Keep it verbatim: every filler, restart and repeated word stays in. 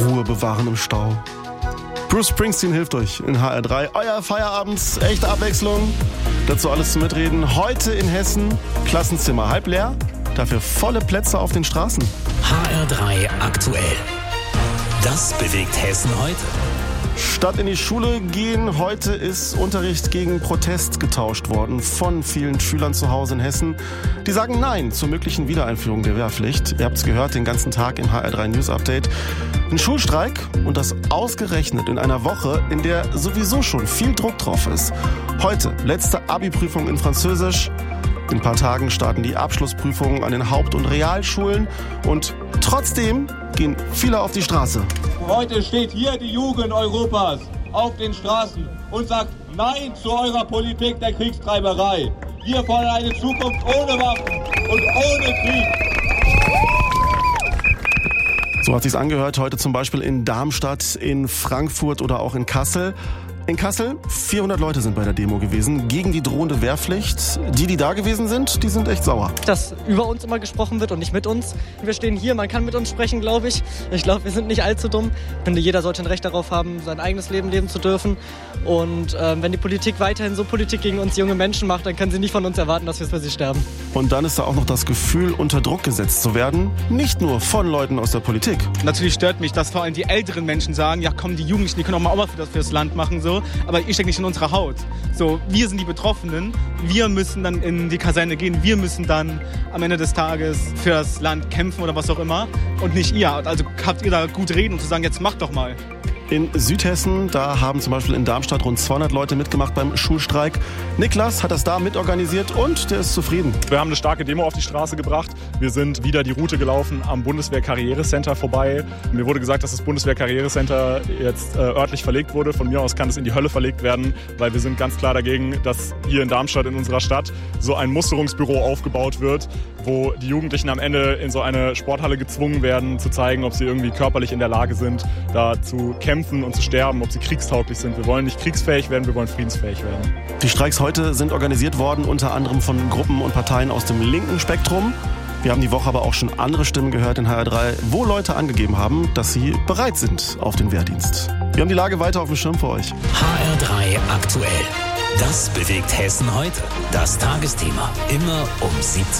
Ruhe bewahren im Stau. Bruce Springsteen hilft euch in H R drei. Euer Feierabend, echte Abwechslung. Dazu alles zum Mitreden. Heute in Hessen, Klassenzimmer halb leer, dafür volle Plätze auf den Straßen. H R drei aktuell. Das bewegt Hessen heute. Statt in die Schule gehen, heute ist Unterricht gegen Protest getauscht worden von vielen Schülern zu Hause in Hessen. Die sagen Nein zur möglichen Wiedereinführung der Wehrpflicht. Ihr habt es gehört, den ganzen Tag im H R drei News Update. Ein Schulstreik und das ausgerechnet in einer Woche, in der sowieso schon viel Druck drauf ist. Heute letzte Abi-Prüfung in Französisch. In ein paar Tagen starten die Abschlussprüfungen an den Haupt- und Realschulen und trotzdem gehen viele auf die Straße. Heute steht hier die Jugend Europas auf den Straßen und sagt Nein zu eurer Politik der Kriegstreiberei. Wir fordern eine Zukunft ohne Waffen und ohne Krieg. So hat sich's angehört, heute zum Beispiel in Darmstadt, in Frankfurt oder auch in Kassel. In Kassel, vierhundert Leute sind bei der Demo gewesen, gegen die drohende Wehrpflicht. Die, die da gewesen sind, die sind echt sauer. Dass über uns immer gesprochen wird und nicht mit uns. Wir stehen hier, man kann mit uns sprechen, glaube ich. Ich glaube, wir sind nicht allzu dumm. Ich finde, jeder sollte ein Recht darauf haben, sein eigenes Leben leben zu dürfen. Und äh, wenn die Politik weiterhin so Politik gegen uns junge Menschen macht, dann können sie nicht von uns erwarten, dass wir für sie sterben. Und dann ist da auch noch das Gefühl, unter Druck gesetzt zu werden. Nicht nur von Leuten aus der Politik. Natürlich stört mich, dass vor allem die älteren Menschen sagen, ja komm, die Jugendlichen, die können auch mal was für das fürs Land machen, so. Aber ich stecke nicht in unserer Haut. So, wir sind die Betroffenen. Wir müssen dann in die Kaserne gehen. Wir müssen dann am Ende des Tages für das Land kämpfen oder was auch immer. Und nicht ihr. Also habt ihr da gut reden und zu sagen, jetzt macht doch mal. In Südhessen, da haben zum Beispiel in Darmstadt rund zweihundert Leute mitgemacht beim Schulstreik. Niklas hat das da mitorganisiert und der ist zufrieden. Wir haben eine starke Demo auf die Straße gebracht. Wir sind wieder die Route gelaufen am Bundeswehr-Karrierecenter vorbei. Mir wurde gesagt, dass das Bundeswehr-Karrierecenter jetzt äh, örtlich verlegt wurde. Von mir aus kann es in die Hölle verlegt werden, weil wir sind ganz klar dagegen, dass hier in Darmstadt, in unserer Stadt, so ein Musterungsbüro aufgebaut wird, wo die Jugendlichen am Ende in so eine Sporthalle gezwungen werden, zu zeigen, ob sie irgendwie körperlich in der Lage sind, da zu kämpfen und zu sterben, ob sie kriegstauglich sind. Wir wollen nicht kriegsfähig werden, wir wollen friedensfähig werden. Die Streiks heute sind organisiert worden, unter anderem von Gruppen und Parteien aus dem linken Spektrum. Wir haben die Woche aber auch schon andere Stimmen gehört in H R drei, wo Leute angegeben haben, dass sie bereit sind auf den Wehrdienst. Wir haben die Lage weiter auf dem Schirm für euch. H R drei aktuell. Das bewegt Hessen heute. Das Tagesthema. Immer um siebzehn Uhr.